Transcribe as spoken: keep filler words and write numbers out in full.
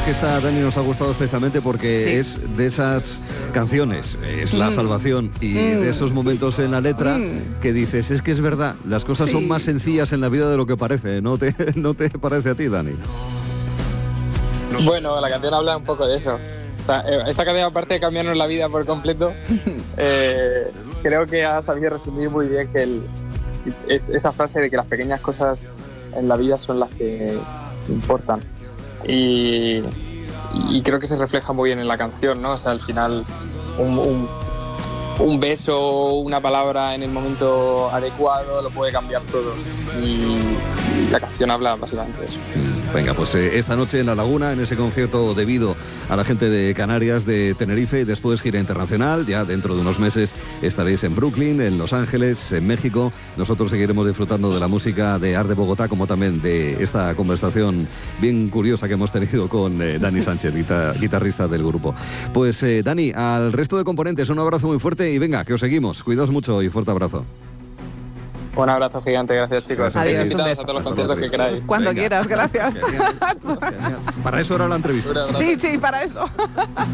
que esta, Dani, nos ha gustado especialmente porque sí. es de esas canciones, es mm. la salvación y mm. de esos momentos en la letra mm. que dices, es que es verdad, las cosas sí. son más sencillas en la vida de lo que parece, ¿no te, no te parece a ti, Dani? Bueno, la canción habla un poco de eso. O sea, esta canción, aparte de cambiarnos la vida por completo, eh, creo que ha sabido resumir muy bien que el, esa frase de que las pequeñas cosas en la vida son las que importan. Y, y creo que se refleja muy bien en la canción, ¿no? O sea, al final, un, un, un beso, una palabra en el momento adecuado lo puede cambiar todo. Y la canción habla básicamente de eso. Venga, pues eh, esta noche en La Laguna, en ese concierto debido a la gente de Canarias, de Tenerife, y después gira internacional. Ya dentro de unos meses estaréis en Brooklyn, en Los Ángeles, en México. Nosotros seguiremos disfrutando de la música de Art de Bogotá, como también de esta conversación bien curiosa que hemos tenido con eh, Dani Sánchez, guitar- guitarrista del grupo. Pues eh, Dani, al resto de componentes, un abrazo muy fuerte y venga, que os seguimos. Cuidaos mucho y fuerte abrazo. Un abrazo gigante, gracias chicos. Gracias. Adiós, invitados a todos los conciertos que queráis. Cuando Venga. quieras, gracias. Genial. Genial. Para eso era la entrevista. Sí, sí, para eso.